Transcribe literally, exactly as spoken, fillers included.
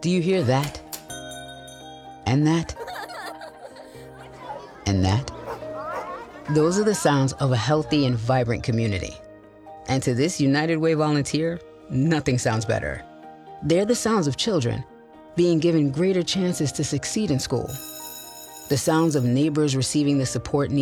Do you hear that? And that? And that? Those are the sounds of a healthy and vibrant community. And to this United Way volunteer, nothing sounds better. They're the sounds of children being given greater chances to succeed in school. The sounds of neighbors receiving the support